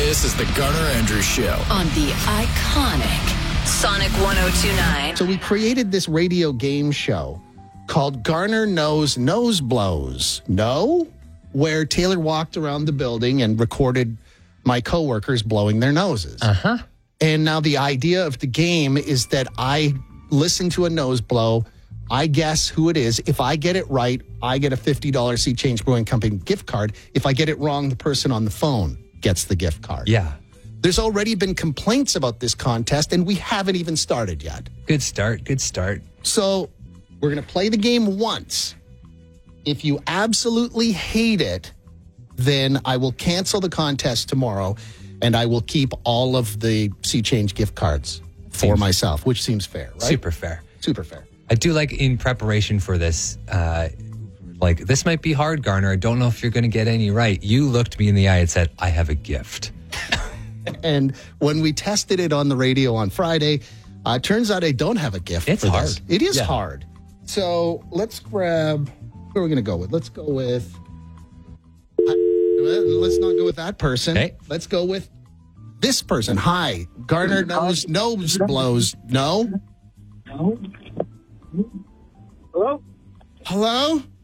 This is the Garner Andrews Show on the iconic Sonic 102.9. So we created this radio game show called Garner Knows Nose Blows. No? Where Taylor walked around the building and recorded my coworkers blowing their noses. Uh-huh. And now the idea of the game is that I listen to a nose blow. I guess who it is. If I get it right, I get a $50 Sea Change Brewing Company gift card. If I get it wrong, the person on the phone gets the gift card. Yeah. There's already been complaints about this contest, and we haven't even started yet. Good start. Good start. So we're going to play the game once. If you absolutely hate it, then I will cancel the contest tomorrow, and I will keep all of the Sea Change gift cards for myself, which seems fair, right? Super fair. Super fair. I do like in preparation for this, this might be hard, Garner. I don't know if you're going to get any right. You looked me in the eye and said, I have a gift. And when we tested it on the radio on Friday, turns out I don't have a gift. It's for hard. This. It is hard. So let's grab, who are we going to go with? Let's go with, let's not go with that person. Okay. Let's go with this person. Hi, Garner Knows Nose Blows. No? Hello? Hello?